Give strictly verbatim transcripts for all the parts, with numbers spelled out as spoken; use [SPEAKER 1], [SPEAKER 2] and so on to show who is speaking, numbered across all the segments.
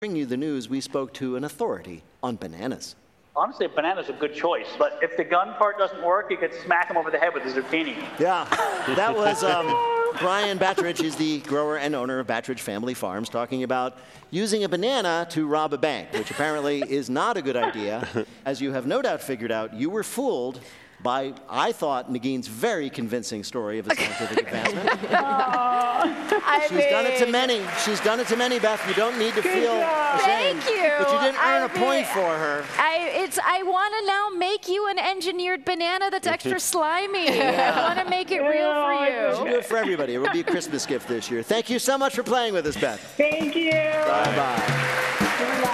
[SPEAKER 1] Bring you the news, we spoke to an authority on bananas.
[SPEAKER 2] Honestly, a banana's a good choice, but if the gun part doesn't work, you could smack him over the head with a zucchini.
[SPEAKER 1] Yeah, that was um, Brian Battridge. He's the grower and owner of Battridge Family Farms, talking about using a banana to rob a bank, which apparently is not a good idea. As you have no doubt figured out, you were fooled by, I thought, Nagine's very convincing story of a scientific advancement.
[SPEAKER 3] I
[SPEAKER 1] She's
[SPEAKER 3] mean,
[SPEAKER 1] done it to many. She's done it to many, Beth. You don't need to feel ashamed.
[SPEAKER 3] Thank you.
[SPEAKER 1] But you didn't earn
[SPEAKER 3] I
[SPEAKER 1] a point
[SPEAKER 3] mean,
[SPEAKER 1] for her.
[SPEAKER 3] I it's I want to now make you an engineered banana that's extra slimy. I want to make it real for
[SPEAKER 1] You
[SPEAKER 3] you.
[SPEAKER 1] should do it for everybody. It will be a Christmas gift this year. Thank you so much for playing with us, Beth.
[SPEAKER 4] Thank you.
[SPEAKER 1] Bye-bye.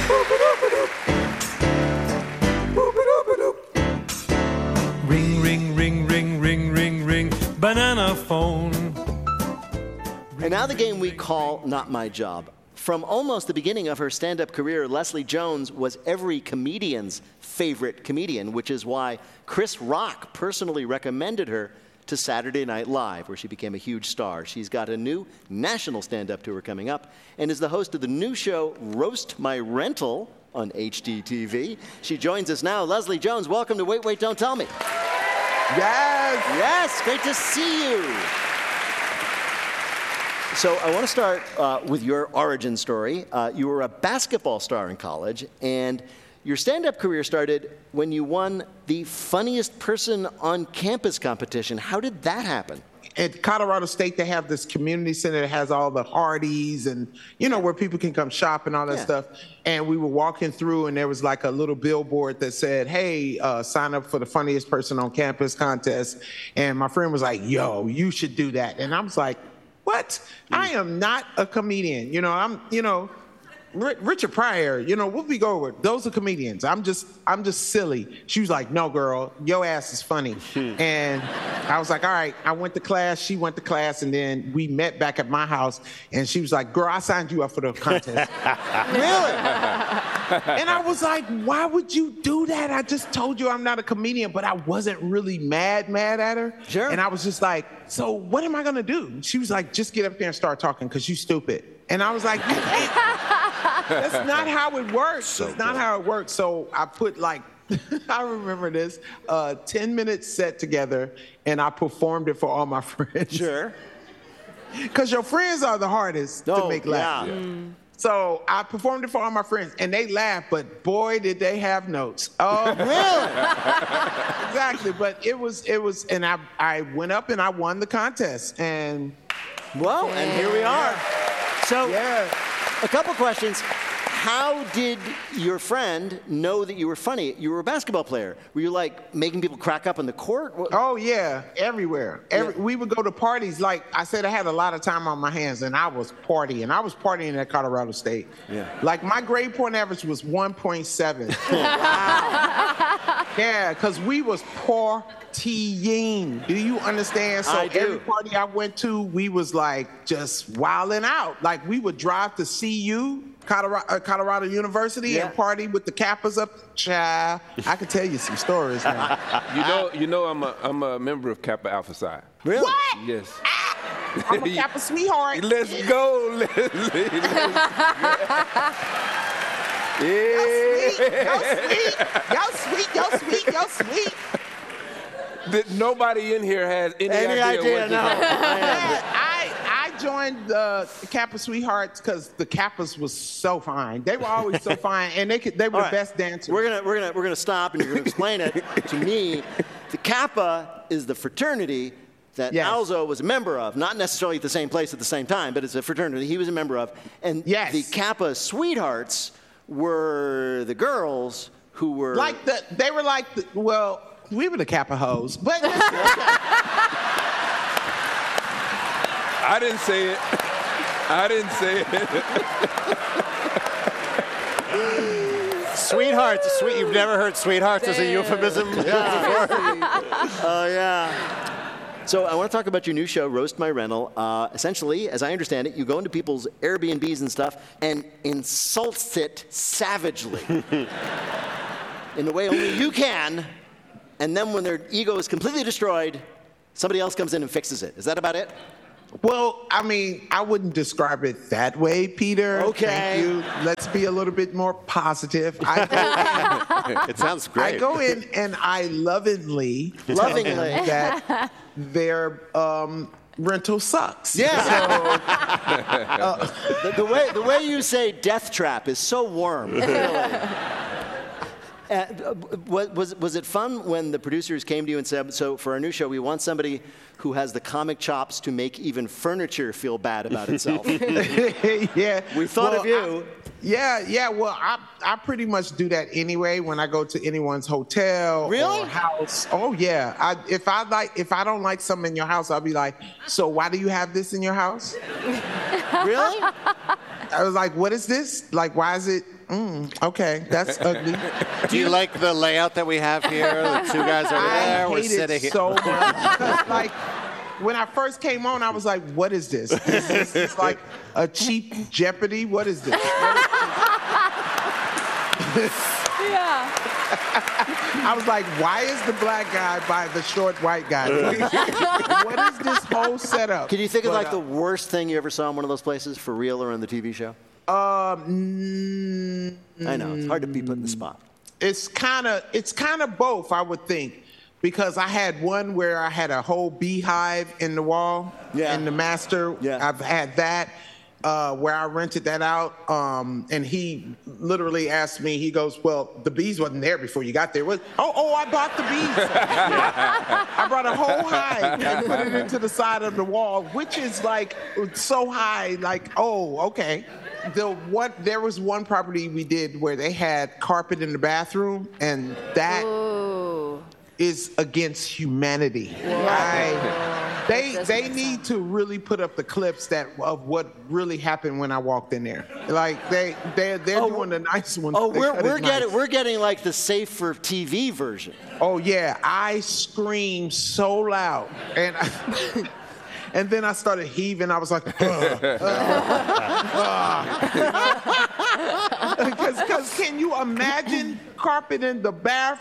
[SPEAKER 5] Ring, ring, ring, ring, ring, ring, ring, banana phone.
[SPEAKER 1] And now the game we call Not My Job. From almost the beginning of her stand-up career, Leslie Jones was every comedian's favorite comedian, which is why Chris Rock personally recommended her to Saturday Night Live, where she became a huge star. She's got a new national stand-up tour coming up and is the host of the new show Roast My Rental on H D T V. She joins us now. Leslie Jones, welcome to Wait, Wait, Don't Tell Me.
[SPEAKER 6] Yes!
[SPEAKER 1] Yes, great to see you. So I want to start uh, with your origin story. Uh, you were a basketball star in college, and your stand-up career started when you won the Funniest Person on Campus competition. How did that happen?
[SPEAKER 6] At Colorado State, they have this community center that has all the Hardee's and, you know, where people can come shop and all that
[SPEAKER 1] Yeah.
[SPEAKER 6] stuff. And we were walking through, and there was like a little billboard that said, hey, uh, sign up for the Funniest Person on Campus contest. And my friend was like, yo, you should do that. And I was like, what? I am not a comedian. You know, I'm, you know, R- Richard Pryor, you know, Whoopi Goldberg, those are comedians. I'm just, I'm just silly. She was like, no, girl, your ass is funny. And I was like, all right. I went to class, she went to class, and then we met back at my house, and she was like, girl, I signed you up for the contest. Really? And I was like, why would you do that? I just told you I'm not a comedian, but I wasn't really mad, mad at her.
[SPEAKER 1] Sure.
[SPEAKER 6] And I was just like, so what am I gonna do? She was like, just get up there and start talking, because you stupid. And I was like, you can't. That's not how it works.
[SPEAKER 1] So
[SPEAKER 6] That's not
[SPEAKER 1] cool.
[SPEAKER 6] how it works. So I put like, I remember this, uh, ten minute set together, and I performed it for all my friends.
[SPEAKER 1] Sure.
[SPEAKER 6] Because your friends are the hardest
[SPEAKER 1] Oh,
[SPEAKER 6] to make laugh.
[SPEAKER 1] yeah.
[SPEAKER 3] Mm.
[SPEAKER 6] So I performed it for all my friends, and they laughed, but boy, did they have notes. Oh,
[SPEAKER 1] Really?
[SPEAKER 6] exactly. But it was, it was, and I, I went up and I won the contest, and
[SPEAKER 1] Well, and here we are. So,
[SPEAKER 6] yeah.
[SPEAKER 1] a couple questions. How did your friend know that you were funny? You were a basketball player. Were you like making people crack up on the court? What-
[SPEAKER 6] Oh yeah, everywhere. Every,
[SPEAKER 1] Yeah.
[SPEAKER 6] We would go to parties. Like I said, I had a lot of time on my hands, and I was partying. I was partying at Colorado State.
[SPEAKER 1] Yeah.
[SPEAKER 6] Like my grade point average was one point seven. Yeah, because we was partying. Do you understand? So
[SPEAKER 1] I do.
[SPEAKER 6] every party I went to, we was like just wilding out. Like we would drive to C U, Colorado, uh, Colorado University,
[SPEAKER 1] Yeah.
[SPEAKER 6] and party with the Kappas up. Child, I could tell you some stories now.
[SPEAKER 7] You know, you know, I'm a, I'm a member of Kappa Alpha Psi.
[SPEAKER 1] Really?
[SPEAKER 6] What?
[SPEAKER 7] Yes.
[SPEAKER 6] I'm a Kappa sweetheart.
[SPEAKER 7] Let's go, Leslie. Let's
[SPEAKER 6] Yo sweet, yo sweet, yo sweet, yo sweet.
[SPEAKER 7] That nobody in here has any,
[SPEAKER 1] Any
[SPEAKER 7] idea,
[SPEAKER 1] idea?
[SPEAKER 7] what
[SPEAKER 1] No.
[SPEAKER 7] this is.
[SPEAKER 6] Yeah, I I joined the Kappa Sweethearts because the Kappas was so fine. They were always so fine, and they could they were
[SPEAKER 1] All
[SPEAKER 6] the
[SPEAKER 1] right.
[SPEAKER 6] best dancers.
[SPEAKER 1] We're gonna we're gonna we're gonna stop and you're gonna explain it to me. The Kappa is the fraternity that
[SPEAKER 6] Yes.
[SPEAKER 1] Alzo was a member of, not necessarily at the same place at the same time, but it's a fraternity he was a member of. And
[SPEAKER 6] Yes.
[SPEAKER 1] the Kappa Sweethearts were the girls who were
[SPEAKER 6] like the they were like the, well we were the Kappa hoes, but
[SPEAKER 7] I didn't say it. I didn't say it.
[SPEAKER 8] Sweethearts, sweet. You've never heard sweethearts as a euphemism?
[SPEAKER 1] Oh, yeah. So I want to talk about your new show, Roast My Rental. Uh, essentially, as I understand it, you go into people's Airbnbs and stuff and insult it savagely in the way only you can. And then when their ego is completely destroyed, somebody else comes in and fixes it. Is that about it?
[SPEAKER 6] Well, I mean, I wouldn't describe it that way, Peter.
[SPEAKER 1] Okay.
[SPEAKER 6] Thank you. Let's be a little bit more positive. I go in,
[SPEAKER 8] It sounds great.
[SPEAKER 6] I go in and I lovingly, tell them
[SPEAKER 1] Lovingly.
[SPEAKER 6] that their um, rental sucks.
[SPEAKER 1] Yeah. the, the way the way you say "death trap" is so warm. Really. Uh, was, was was it fun when the producers came to you and said, "So for our new show, we want somebody who has the comic chops to make even furniture feel bad about itself"?
[SPEAKER 6] Yeah.
[SPEAKER 1] We thought
[SPEAKER 6] Well,
[SPEAKER 1] of you.
[SPEAKER 6] I- yeah, yeah. Well, I I pretty much do that anyway when I go to anyone's hotel
[SPEAKER 1] Really?
[SPEAKER 6] or house. Oh yeah. I if I like if I don't like something in your house, I'll be like, so why do you have this in your house?
[SPEAKER 1] Really?
[SPEAKER 6] I was like, what is this? Like, why is it? Mm, okay, that's ugly.
[SPEAKER 8] Do you like the layout that we have here? The two guys over there.
[SPEAKER 6] I
[SPEAKER 8] We're
[SPEAKER 6] hate
[SPEAKER 8] sitting
[SPEAKER 6] it
[SPEAKER 8] here.
[SPEAKER 6] so much. 'Cause, like, when I first came on, I was like, what is this? Is this is like a cheap Jeopardy? What is this?
[SPEAKER 3] Yeah.
[SPEAKER 6] I was like, why is the black guy by the short white guy? What is this whole setup?
[SPEAKER 1] Can you think of
[SPEAKER 6] But,
[SPEAKER 1] like
[SPEAKER 6] uh,
[SPEAKER 1] the worst thing you ever saw in one of those places, for real or on the T V show?
[SPEAKER 6] Um, mm,
[SPEAKER 1] I know it's hard to be put in the spot.
[SPEAKER 6] it's kind of it's kind of both, I would think, because I had one where I had a whole beehive in the wall.
[SPEAKER 1] Yeah.
[SPEAKER 6] In the master,
[SPEAKER 1] Yeah.
[SPEAKER 6] I've had that. Uh, where I rented that out, um, and he literally asked me. He goes, "Well, the bees wasn't there before you got there." Was oh, oh, I bought the bees. I brought a whole hive and put it into the side of the wall, which is like so high. Like, oh, okay. The what? There was one property we did where they had carpet in the bathroom, and that
[SPEAKER 3] Ooh.
[SPEAKER 6] is against humanity. I, they
[SPEAKER 3] doesn't
[SPEAKER 6] they
[SPEAKER 3] make
[SPEAKER 6] need to really put up the clips that of what really happened when I walked in there. Like they they they're
[SPEAKER 1] Oh,
[SPEAKER 6] doing the nice ones.
[SPEAKER 1] Oh,
[SPEAKER 6] They
[SPEAKER 1] we're
[SPEAKER 6] cut it
[SPEAKER 1] we're getting
[SPEAKER 6] nice.
[SPEAKER 1] we're getting like the safe for T V version.
[SPEAKER 6] Oh yeah, I screamed so loud, and I, and then I started heaving. I was like, because because can you imagine carpet in the bath?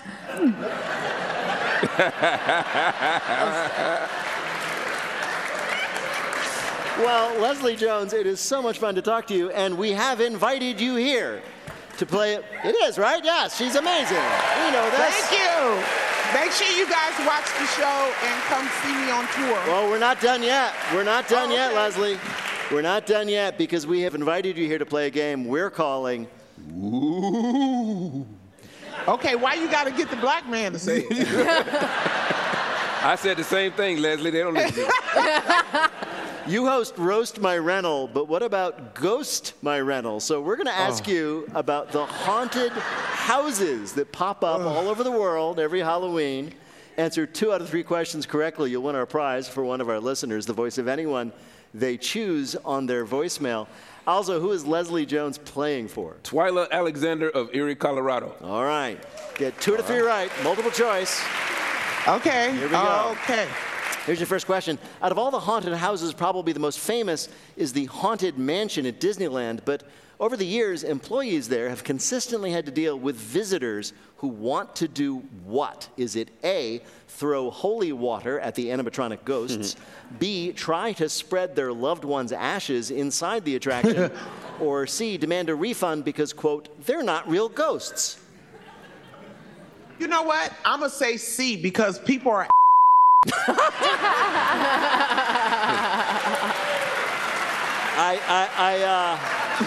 [SPEAKER 1] Well, Leslie Jones, it is so much fun to talk to you, and we have invited you here to play it. It is, right? Yes, she's amazing. We know this.
[SPEAKER 6] Thank you. Make sure you guys watch the show and come see me on tour.
[SPEAKER 1] Well, we're not done yet. We're not done
[SPEAKER 6] Oh,
[SPEAKER 1] yet,
[SPEAKER 6] okay.
[SPEAKER 1] Leslie. We're not done yet because we have invited you here to play a game we're calling Ooh.
[SPEAKER 6] Okay, why you got to get the black man to say it?
[SPEAKER 7] I said the same thing, Leslie. They don't listen to me.
[SPEAKER 1] You host Roast My Rental, but what about Ghost My Rental? So we're going to ask
[SPEAKER 6] Oh.
[SPEAKER 1] you about the haunted houses that pop up all over the world every Halloween. Answer two out of three questions correctly, you'll win our prize for one of our listeners, the voice of anyone they choose on their voicemail. Also, who is Leslie Jones playing for?
[SPEAKER 7] Twyla Alexander of Erie, Colorado.
[SPEAKER 1] All right. Get two to three right, multiple choice.
[SPEAKER 6] Okay.
[SPEAKER 1] Here we go.
[SPEAKER 6] Okay.
[SPEAKER 1] Here's your first question. Out of all the haunted houses, probably the most famous is the Haunted Mansion at Disneyland. But over the years, employees there have consistently had to deal with visitors who want to do what? Is it A, throw holy water at the animatronic ghosts, B, try to spread their loved one's ashes inside the attraction, or C, demand a refund because, quote, they're not real ghosts?
[SPEAKER 6] You know what? I'm going to say C because people are
[SPEAKER 1] I, I, I, uh,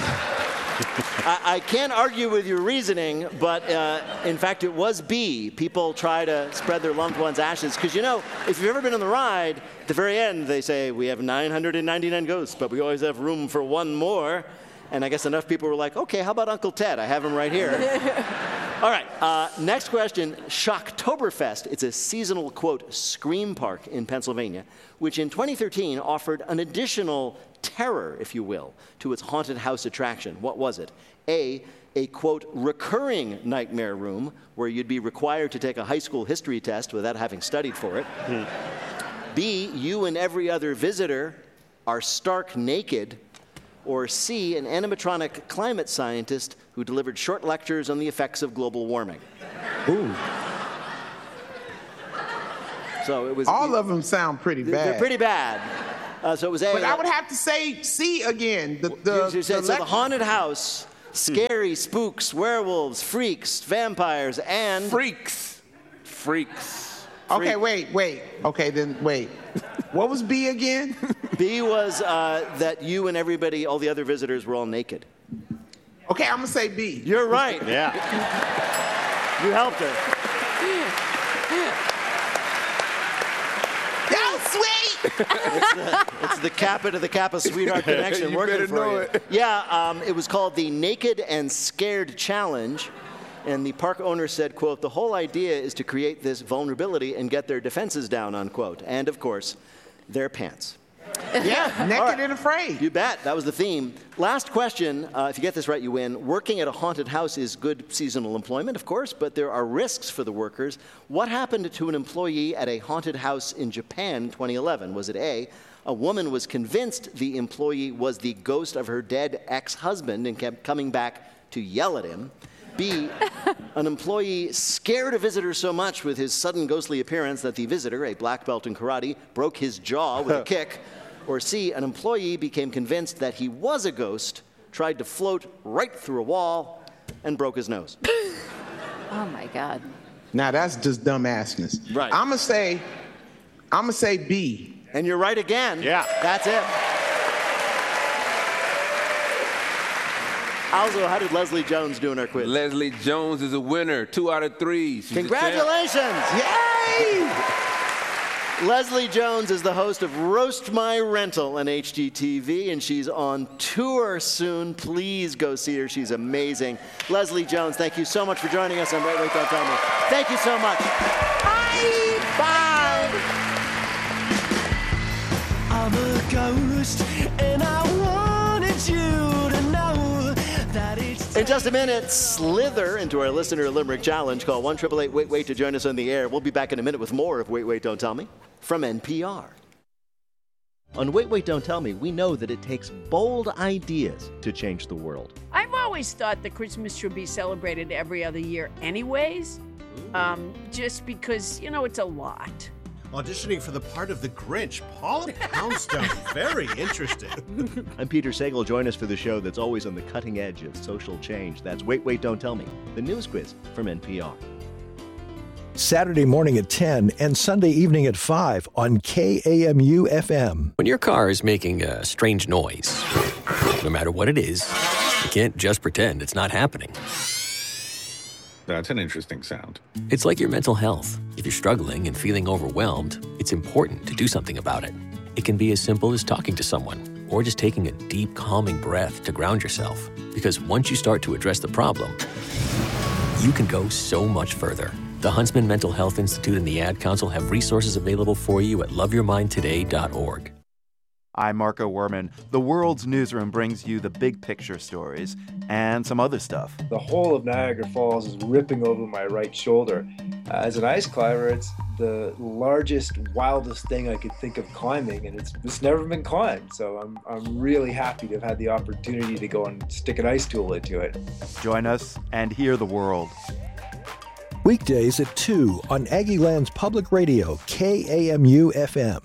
[SPEAKER 1] I, I can't argue with your reasoning, but uh, in fact, it was B. People try to spread their loved one's ashes. Because, you know, if you've ever been on the ride, at the very end, they say, we have nine hundred ninety-nine ghosts, but we always have room for one more. And I guess enough people were like, okay, how about Uncle Ted? I have him right here. All right, uh, next question. Shocktoberfest, it's a seasonal, quote, scream park in Pennsylvania, which in twenty thirteen offered an additional terror, if you will, to its haunted house attraction. What was it? A, a, quote, recurring nightmare room where you'd be required to take a high school history test without having studied for it. B, you and every other visitor are stark naked. Or C, an animatronic climate scientist who delivered short lectures on the effects of global warming.
[SPEAKER 6] Ooh.
[SPEAKER 1] So it was.
[SPEAKER 6] All of them sound pretty bad.
[SPEAKER 1] They're pretty bad. Uh, so it was A.
[SPEAKER 6] But I would have to say C again. The, the,
[SPEAKER 1] you, you said,
[SPEAKER 6] the
[SPEAKER 1] so
[SPEAKER 6] lec-
[SPEAKER 1] the haunted house, scary spooks, werewolves, freaks, vampires, and...
[SPEAKER 7] Freaks. Freaks.
[SPEAKER 6] Okay, wait, wait. Okay, then wait. What was B again?
[SPEAKER 1] B was uh, that you and everybody, all the other visitors, were all naked.
[SPEAKER 6] Okay, I'm gonna say B.
[SPEAKER 1] You're right.
[SPEAKER 8] Yeah.
[SPEAKER 1] You helped her.
[SPEAKER 6] Yo, sweet!
[SPEAKER 1] It's the, it's the Kappa to the Kappa Sweetheart connection
[SPEAKER 7] You
[SPEAKER 1] working
[SPEAKER 7] better
[SPEAKER 1] for
[SPEAKER 7] know
[SPEAKER 1] you.
[SPEAKER 7] it.
[SPEAKER 1] Yeah, um, it was called the Naked and Scared Challenge. And the park owner said, quote, the whole idea is to create this vulnerability and get their defenses down, unquote. And, of course, their pants.
[SPEAKER 6] Yeah, naked
[SPEAKER 1] right.
[SPEAKER 6] and afraid.
[SPEAKER 1] You bet. That was the theme. Last question. Uh, if you get this right, you win. Working at a haunted house is good seasonal employment, of course, but there are risks for the workers. What happened to an employee at a haunted house in Japan in twenty eleven? Was it A, a woman was convinced the employee was the ghost of her dead ex-husband and kept coming back to yell at him? B, an employee scared a visitor so much with his sudden ghostly appearance that the visitor, a black belt in karate, broke his jaw with a kick. Or C, an employee became convinced that he was a ghost, tried to float right through a wall, and broke his nose.
[SPEAKER 3] Oh, my God.
[SPEAKER 6] Now that's just dumbassness.
[SPEAKER 1] Right.
[SPEAKER 6] I'm gonna say, I'm gonna say B.
[SPEAKER 1] And you're right again.
[SPEAKER 8] Yeah.
[SPEAKER 1] That's it. Also, how did Leslie Jones do in our quiz?
[SPEAKER 7] Leslie Jones is a winner. Two out of three. She's a champ.
[SPEAKER 1] Congratulations!
[SPEAKER 6] Yay!
[SPEAKER 1] Leslie Jones is the host of Roast My Rental on H G T V, and she's on tour soon. Please go see her. She's amazing. Leslie Jones, thank you so much for joining us on Wait, Wait, Don't Tell Me. Thank you so much. Bye! Bye!
[SPEAKER 4] I'm a ghost, and I wanted you to know that it's...
[SPEAKER 1] In just a minute, slither into our listener limerick challenge. Call one eight eight eight wait wait to join us on the air. We'll be back in a minute with more of Wait, Wait, Don't Tell Me from N P R.
[SPEAKER 9] On Wait, Wait, Don't Tell Me, we know that it takes bold ideas to change the world.
[SPEAKER 10] I've always thought that Christmas should be celebrated every other year anyways, um, just because, you know, it's a lot.
[SPEAKER 11] Auditioning for the part of the Grinch, Paula Poundstone. Very interesting.
[SPEAKER 9] I'm Peter Sagal. Join us for the show that's always on the cutting edge of social change. That's Wait, Wait, Don't Tell Me, the news quiz from N P R.
[SPEAKER 12] Saturday morning at ten and Sunday evening at five on K A M U F M.
[SPEAKER 13] When your car is making a strange noise, no matter what it is, you can't just pretend it's not happening.
[SPEAKER 14] That's an interesting sound.
[SPEAKER 13] It's like your mental health. If you're struggling and feeling overwhelmed, it's important to do something about it. It can be as simple as talking to someone or just taking a deep, calming breath to ground yourself. Because once you start to address the problem, you can go so much further. The Huntsman Mental Health Institute and the Ad Council have resources available for you at love your mind today dot org.
[SPEAKER 15] I'm Marco Werman. The World's Newsroom brings you the big picture stories and some other stuff.
[SPEAKER 16] The whole of Niagara Falls is ripping over my right shoulder. Uh, as an ice climber, it's the largest, wildest thing I could think of climbing, and it's it's never been climbed. So I'm I'm really happy to have had the opportunity to go and stick an ice tool into it.
[SPEAKER 15] Join us and hear the world.
[SPEAKER 12] Weekdays at two on Aggieland's Public Radio, K A M U F M.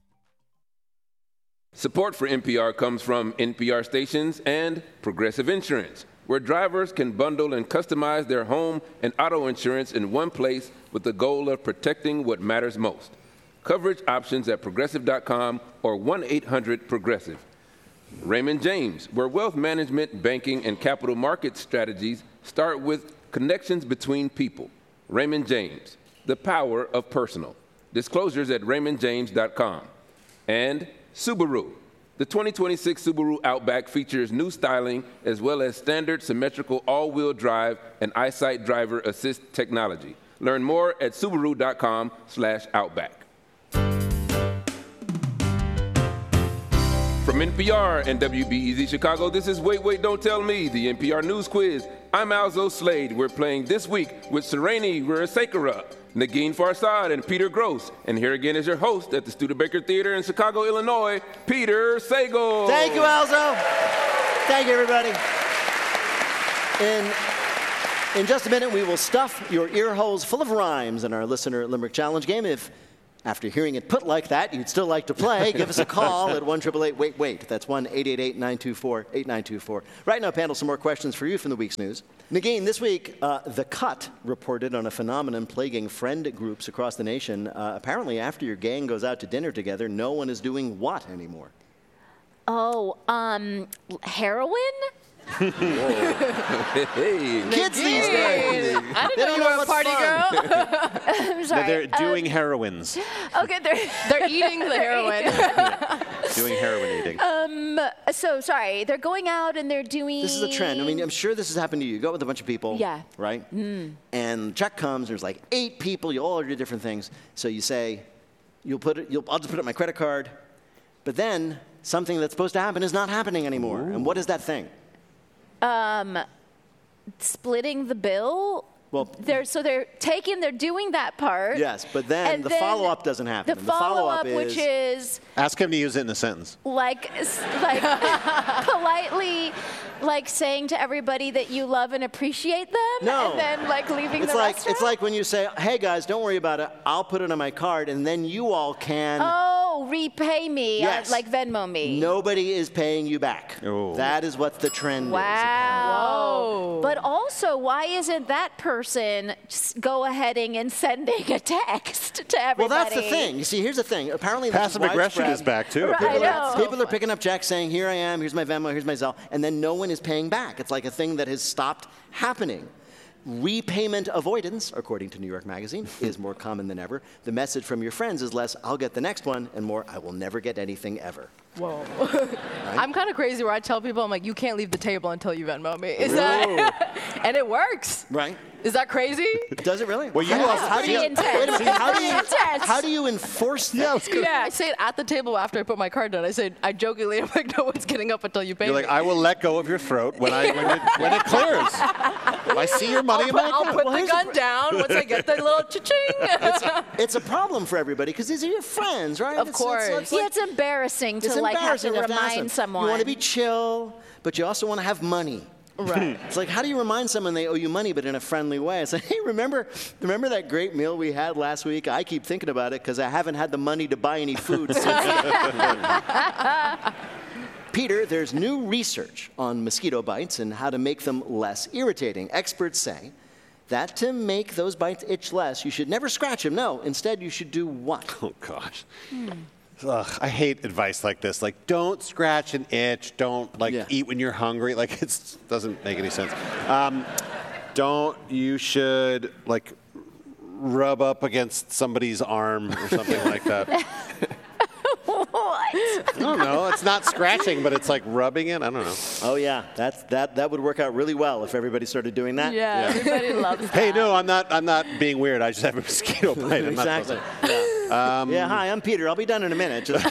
[SPEAKER 7] Support for N P R comes from N P R stations and Progressive Insurance, where drivers can bundle and customize their home and auto insurance in one place with the goal of protecting what matters most. Coverage options at progressive dot com or one eight hundred progressive. Raymond James, where wealth management, banking, and capital market strategies start with connections between people. Raymond James, the power of personal. Disclosures at raymond james dot com. And Subaru. The twenty twenty-six Subaru Outback features new styling as well as standard symmetrical all-wheel drive and EyeSight driver assist technology. Learn more at subaru dot com slash outback. From N P R and W B E Z Chicago, this is Wait, Wait, Don't Tell Me, the N P R News Quiz. I'm Alzo Slade. We're playing this week with Sereni Rurasekara, Nagin Farsad, and Peter Gross. And here again is your host at the Studebaker Theater in Chicago, Illinois, Peter Sagal.
[SPEAKER 1] Thank you, Alzo. Thank you, everybody. In, in just a minute, we will stuff your ear holes full of rhymes in our listener limerick challenge game. If After hearing it put like that, you'd still like to play, give us a call at one eight eight eight, wait, wait. That's one eight eight eight, nine two four, eight nine two four. Right now, panel, some more questions for you from the week's news. Nagin, this week, uh, The Cut reported on a phenomenon plaguing friend groups across the nation. Uh, apparently, after your gang goes out to dinner together, no one is doing what anymore?
[SPEAKER 3] Oh, um, heroin?
[SPEAKER 7] Hey.
[SPEAKER 1] Kids these days.
[SPEAKER 17] I didn't
[SPEAKER 1] They
[SPEAKER 17] know
[SPEAKER 1] don't
[SPEAKER 17] you
[SPEAKER 1] know
[SPEAKER 17] were a
[SPEAKER 1] what's
[SPEAKER 17] party
[SPEAKER 1] fun.
[SPEAKER 17] girl.
[SPEAKER 3] I'm
[SPEAKER 8] No,
[SPEAKER 3] sorry.
[SPEAKER 8] they're doing
[SPEAKER 3] um,
[SPEAKER 8] heroines.
[SPEAKER 3] Okay, they're,
[SPEAKER 17] They're eating the heroin.
[SPEAKER 8] Doing heroin eating.
[SPEAKER 3] um, so sorry, they're going out and they're doing.
[SPEAKER 1] This is a trend. I mean, I'm sure this has happened to you. You go out with a bunch of people,
[SPEAKER 3] Yeah.
[SPEAKER 1] right?
[SPEAKER 3] Mm.
[SPEAKER 1] And check comes. There's like eight people. You all order different things. So you say, "You'll put it. You'll, I'll just put it on my credit card." But then something that's supposed to happen is not happening anymore. And what is that thing?
[SPEAKER 3] Um, splitting the bill.
[SPEAKER 1] Well,
[SPEAKER 3] They're so they're taking. They're doing that part.
[SPEAKER 1] yes, but then
[SPEAKER 3] And
[SPEAKER 1] the
[SPEAKER 3] then
[SPEAKER 1] follow-up doesn't happen.
[SPEAKER 3] The
[SPEAKER 1] And the follow-up
[SPEAKER 3] follow-up, which is
[SPEAKER 8] Ask him to use it in a sentence.
[SPEAKER 3] like s- like politely like saying to everybody that you love and appreciate them,
[SPEAKER 1] No.
[SPEAKER 3] and then like leaving
[SPEAKER 1] It's
[SPEAKER 3] the
[SPEAKER 1] like
[SPEAKER 3] restaurant.
[SPEAKER 1] it's like when you say, "Hey guys, don't worry about it. I'll put it on my card, and then you all can."
[SPEAKER 3] Oh, repay me.
[SPEAKER 1] Yes.
[SPEAKER 3] Uh, like Venmo me.
[SPEAKER 1] Nobody is paying you back.
[SPEAKER 8] Oh.
[SPEAKER 1] That is what the trend is.
[SPEAKER 3] Wow. But also, why isn't that person just go ahead and sending a text to
[SPEAKER 1] Well,
[SPEAKER 3] everybody?
[SPEAKER 1] that's the thing. You see, here's the thing. Apparently, this
[SPEAKER 8] Passive
[SPEAKER 1] is
[SPEAKER 8] aggression
[SPEAKER 1] widespread.
[SPEAKER 8] is back, too.
[SPEAKER 3] Right,
[SPEAKER 1] People,
[SPEAKER 3] I
[SPEAKER 1] are,
[SPEAKER 3] know.
[SPEAKER 1] people are picking up checks saying, "Here I am. Here's my Venmo. Here's my Zelle," and then no one is paying back. It's like a thing that has stopped happening. Repayment avoidance, according to New York Magazine, is more common than ever. The message from your friends is less, "I'll get the next one," and more, "I will never get anything ever."
[SPEAKER 17] Whoa. I'm kind of crazy where I tell people, I'm like, you can't leave the table until you Venmo me. Is that? And it works.
[SPEAKER 1] Right?
[SPEAKER 17] Is that crazy?
[SPEAKER 1] Does it really?
[SPEAKER 8] Well, you
[SPEAKER 1] how,
[SPEAKER 8] also-
[SPEAKER 1] how do you,
[SPEAKER 3] Pretty intense.
[SPEAKER 1] wait a minute, how do you,
[SPEAKER 3] Intense.
[SPEAKER 1] how do you enforce that?
[SPEAKER 17] Yeah, I say it at the table after I put my card down. I said, I jokingly, I'm like, no one's getting up until you pay
[SPEAKER 8] You're
[SPEAKER 17] me.
[SPEAKER 8] like, I will let go of your throat when I when it, when it clears. If I see your money
[SPEAKER 17] I'll
[SPEAKER 8] in
[SPEAKER 17] put,
[SPEAKER 8] my
[SPEAKER 17] I'll
[SPEAKER 8] account.
[SPEAKER 17] put
[SPEAKER 1] Well,
[SPEAKER 17] the
[SPEAKER 1] here's
[SPEAKER 17] gun
[SPEAKER 1] the-
[SPEAKER 17] down once I get the little cha-ching.
[SPEAKER 1] It's a problem for everybody because these are your friends, right?
[SPEAKER 17] Of
[SPEAKER 1] It's- it's-
[SPEAKER 17] course.
[SPEAKER 1] it's
[SPEAKER 3] Yeah,
[SPEAKER 1] like-
[SPEAKER 3] it's embarrassing to
[SPEAKER 1] It's
[SPEAKER 3] like
[SPEAKER 1] embarrassing.
[SPEAKER 3] have
[SPEAKER 1] You
[SPEAKER 3] to
[SPEAKER 1] have to ask
[SPEAKER 3] remind
[SPEAKER 1] them.
[SPEAKER 3] someone.
[SPEAKER 1] You want to be chill, but you also want to have money.
[SPEAKER 17] Right.
[SPEAKER 1] It's like, how do you remind someone they owe you money, but in a friendly way? It's like, hey, remember, remember that great meal we had last week? I keep thinking about it because I haven't had the money to buy any food since. Peter, there's new research on mosquito bites and how to make them less irritating. Experts say that to make those bites itch less, you should never scratch them. No, instead, you should do what?
[SPEAKER 8] Oh, gosh. Ugh, I hate advice like this. Like, don't scratch an itch. Don't, like,
[SPEAKER 1] Yeah.
[SPEAKER 8] eat when you're hungry. Like, it doesn't make any sense. Um, don't, you should, like, rub up against somebody's arm or something like that.
[SPEAKER 3] What?
[SPEAKER 8] I don't know. It's not scratching, but it's like rubbing it. I don't know.
[SPEAKER 1] Oh, yeah, that's, that, that would work out really well if everybody started doing that.
[SPEAKER 17] Yeah, everybody loves that.
[SPEAKER 8] Hey, no, I'm not. I'm not being weird. I just have a mosquito bite. I'm not
[SPEAKER 1] Exactly.
[SPEAKER 8] supposed to- Um,
[SPEAKER 1] Yeah, hi, I'm Peter. I'll be done in a minute. Just,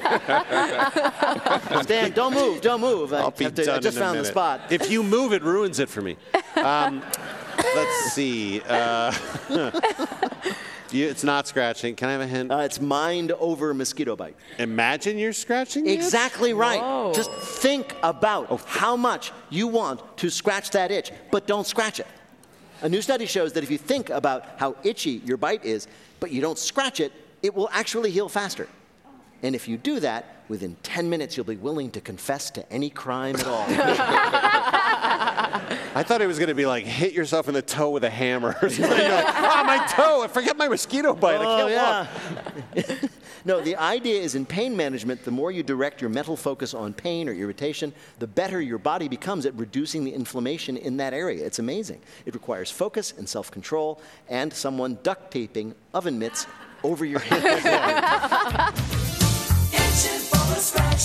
[SPEAKER 1] Stan, don't move, don't move. I,
[SPEAKER 8] I'll be
[SPEAKER 1] have to-
[SPEAKER 8] done
[SPEAKER 1] I just
[SPEAKER 8] in a
[SPEAKER 1] found the
[SPEAKER 8] minute.
[SPEAKER 1] spot.
[SPEAKER 8] If you move, it ruins it for me. Um, let's see. Uh, you, it's not scratching. Can I have a hint?
[SPEAKER 1] Uh, it's mind over mosquito bite.
[SPEAKER 8] Imagine you're scratching the itch?
[SPEAKER 1] Exactly right.
[SPEAKER 17] Whoa.
[SPEAKER 1] Just think about how much you want to scratch that itch, but don't scratch it. A new study shows that if you think about how itchy your bite is, but you don't scratch it, it will actually heal faster. And if you do that, within ten minutes, you'll be willing to confess to any crime at all.
[SPEAKER 8] I thought it was going to be like hit yourself in the toe with a hammer or something. You're like, oh, my toe. I forget my mosquito bite. I
[SPEAKER 1] Oh,
[SPEAKER 8] can't
[SPEAKER 1] yeah.
[SPEAKER 8] walk.
[SPEAKER 1] No, the idea is in pain management, the more you direct your mental focus on pain or irritation, the better your body becomes at reducing the inflammation in that area. It's amazing. It requires focus and self-control and someone duct taping oven mitts over your head.
[SPEAKER 4] Itching for a scratch.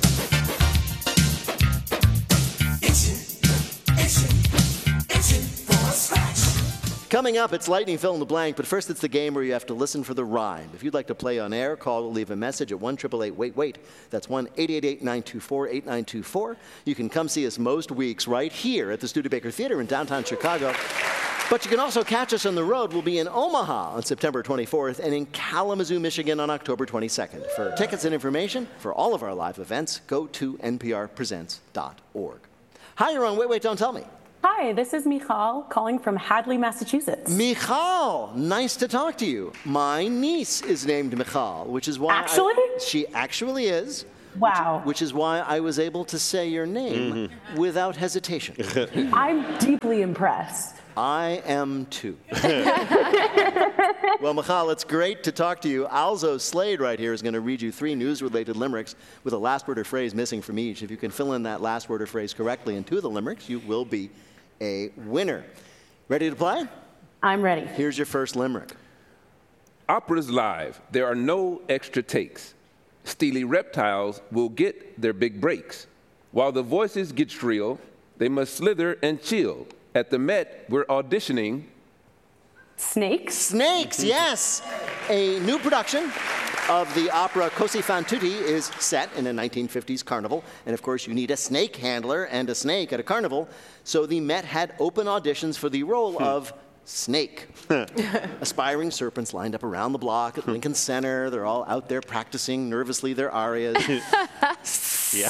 [SPEAKER 4] Itching, itching, itching for a scratch.
[SPEAKER 1] Coming up, it's Lightning Fill in the Blank, but first it's the game where you have to listen for the rhyme. If you'd like to play on air, call or leave a message at one eight eight eight, wait, wait. That's one eight eight eight, nine two four, eight nine two four. You can come see us most weeks right here at the Studebaker Theater in downtown Chicago. But you can also catch us on the road. We'll be in Omaha on September twenty-fourth and in Kalamazoo, Michigan on October twenty-second. For tickets and information for all of our live events, go to N P R presents dot org. Hi, you're on Wait, Wait, Don't Tell Me.
[SPEAKER 18] Hi, this is Michal calling from Hadley, Massachusetts.
[SPEAKER 1] Michal, nice to talk to you. My niece is named Michal, which is why
[SPEAKER 18] Actually?
[SPEAKER 1] I, she actually is.
[SPEAKER 18] Wow.
[SPEAKER 1] Which, which is why I was able to say your name mm-hmm. without hesitation.
[SPEAKER 18] I'm deeply impressed.
[SPEAKER 1] I am too. Well, Michal, it's great to talk to you. Alzo Slade right here is going to read you three news-related limericks with a last word or phrase missing from each. If you can fill in that last word or phrase correctly in two of the limericks, you will be a winner. Ready to play?
[SPEAKER 18] I'm ready.
[SPEAKER 1] Here's your first limerick.
[SPEAKER 7] Opera's live. There are no extra takes. Steely reptiles will get their big breaks. While the voices get shrill, they must slither and chill. At the Met, we're auditioning.
[SPEAKER 18] Snakes?
[SPEAKER 1] Snakes, yes. A new production of the opera Così fan tutti is set in a nineteen fifties carnival. And of course, you need a snake handler and a snake at a carnival. So the Met had open auditions for the role of Snake. Aspiring serpents lined up around the block at Lincoln Center. They're all out there practicing nervously their arias.
[SPEAKER 8] Yeah.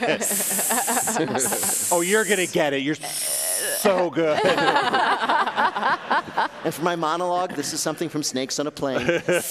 [SPEAKER 8] Oh, you're going to get it. You're so good.
[SPEAKER 1] And for my monologue, this is something from Snakes on a Plane.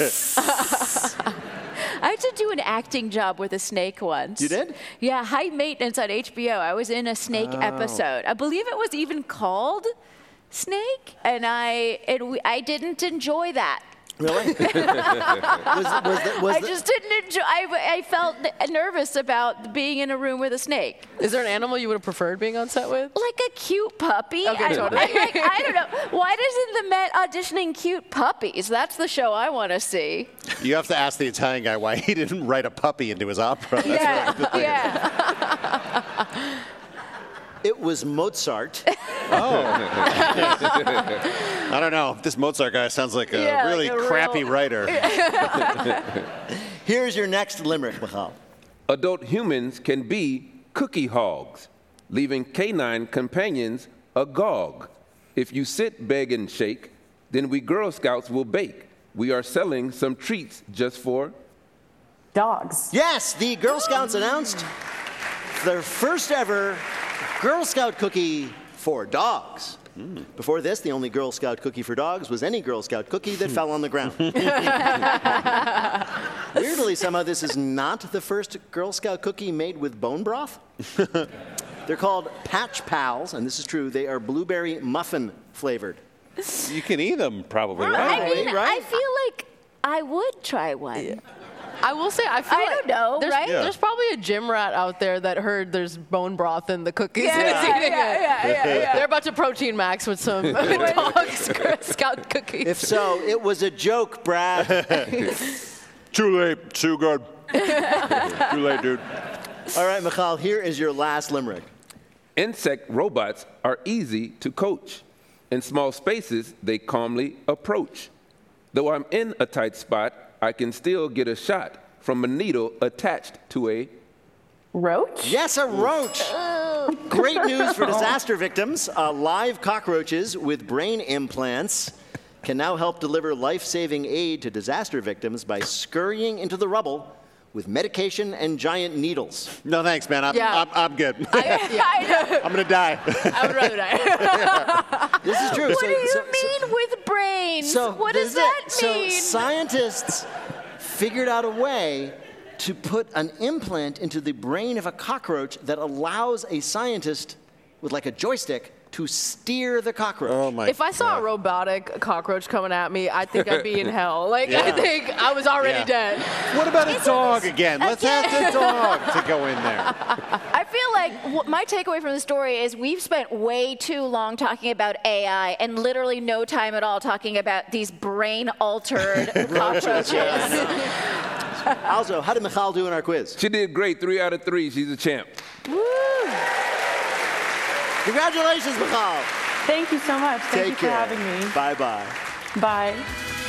[SPEAKER 3] I had to do an acting job with a snake once.
[SPEAKER 1] You did?
[SPEAKER 3] Yeah, High Maintenance on H B O. I was in a snake
[SPEAKER 1] Oh.
[SPEAKER 3] episode. I believe it was even called Snake, and I it, I didn't enjoy that.
[SPEAKER 1] Really? was, was the, was
[SPEAKER 3] I
[SPEAKER 1] the,
[SPEAKER 3] just didn't enjoy. I, I felt n- nervous about being in a room with a snake.
[SPEAKER 17] Is there an animal you would have preferred being on set with?
[SPEAKER 3] Like a cute puppy.
[SPEAKER 17] Okay,
[SPEAKER 3] I,
[SPEAKER 17] totally.
[SPEAKER 3] I, like, I don't know. Why doesn't the Met auditioning cute puppies? That's the show I want to see.
[SPEAKER 8] You have to ask the Italian guy why he didn't write a puppy into his opera. That's
[SPEAKER 3] Yeah,
[SPEAKER 8] what I
[SPEAKER 3] yeah.
[SPEAKER 1] It was Mozart.
[SPEAKER 8] Oh. I don't know. This Mozart guy sounds like a
[SPEAKER 3] Yeah,
[SPEAKER 8] really
[SPEAKER 3] like a
[SPEAKER 8] crappy
[SPEAKER 3] real-
[SPEAKER 8] writer.
[SPEAKER 1] Here's your next limerick, Michal.
[SPEAKER 7] Adult humans can be cookie hogs, leaving canine companions agog. If you sit, beg, and shake, then we Girl Scouts will bake. We are selling some treats just for
[SPEAKER 18] dogs.
[SPEAKER 1] Yes, the Girl Scouts announced their first ever Girl Scout cookie for dogs. Mm. Before this, the only Girl Scout cookie for dogs was any Girl Scout cookie that fell on the ground. Weirdly, somehow this is not the first Girl Scout cookie made with bone broth. They're called Patch Pals, and this is true. They are blueberry muffin flavored.
[SPEAKER 8] You can eat them, probably, right?
[SPEAKER 3] I mean,
[SPEAKER 1] right?
[SPEAKER 3] I feel like I would try one.
[SPEAKER 17] I will say, I feel
[SPEAKER 3] I
[SPEAKER 17] like
[SPEAKER 3] don't know,
[SPEAKER 17] there's,
[SPEAKER 3] right?
[SPEAKER 17] there's probably a gym rat out there that heard there's bone broth in the cookies.
[SPEAKER 3] Yeah,
[SPEAKER 17] and is
[SPEAKER 3] yeah,
[SPEAKER 17] eating
[SPEAKER 3] yeah,
[SPEAKER 17] it.
[SPEAKER 3] yeah, yeah, yeah.
[SPEAKER 17] They're about to protein max with some dogs Scout cookies.
[SPEAKER 1] If so, it was a joke, Brad.
[SPEAKER 8] Too late. Too good. Too late, dude.
[SPEAKER 1] All right, Michal, here is your last limerick.
[SPEAKER 7] insect robots are easy to coach. In small spaces, they calmly approach. Though I'm in a tight spot, I can still get a shot from a needle attached to a
[SPEAKER 18] roach?
[SPEAKER 1] Yes, a roach. Great news for disaster victims. Uh, live cockroaches with brain implants can now help deliver life-saving aid to disaster victims by scurrying into the rubble with medication and giant needles.
[SPEAKER 8] No, thanks, man. I'm,
[SPEAKER 3] Yeah.
[SPEAKER 8] I'm, I'm good.
[SPEAKER 3] I, I know.
[SPEAKER 8] I'm going to die.
[SPEAKER 3] I would rather die.
[SPEAKER 1] This is true.
[SPEAKER 3] What
[SPEAKER 1] So-
[SPEAKER 3] do you
[SPEAKER 1] so- so-
[SPEAKER 3] mean with brains?
[SPEAKER 1] So
[SPEAKER 3] what
[SPEAKER 1] this
[SPEAKER 3] does
[SPEAKER 1] is
[SPEAKER 3] that
[SPEAKER 1] it.
[SPEAKER 3] mean?
[SPEAKER 1] So scientists figured out a way to put an implant into the brain of a cockroach that allows a scientist with like a joystick to steer the cockroach.
[SPEAKER 8] Oh my
[SPEAKER 17] If I saw a robotic cockroach coming at me, I think I'd be in hell. Like, I
[SPEAKER 8] Yeah.
[SPEAKER 17] think I was already
[SPEAKER 8] Yeah.
[SPEAKER 17] dead.
[SPEAKER 8] What about a dog again? Let's have the dog to go in there.
[SPEAKER 3] I feel like w- my takeaway from the story is we've spent way too long talking about A I and literally no time at all talking about these brain-altered cockroaches.
[SPEAKER 1] Also, how did Michal do in our quiz?
[SPEAKER 7] She did great, three out of three. She's a champ.
[SPEAKER 3] Woo!
[SPEAKER 1] Congratulations, Michal.
[SPEAKER 18] Thank you so much. Thank
[SPEAKER 1] Take
[SPEAKER 18] you for
[SPEAKER 1] care.
[SPEAKER 18] having me.
[SPEAKER 1] Bye-bye.
[SPEAKER 18] Bye.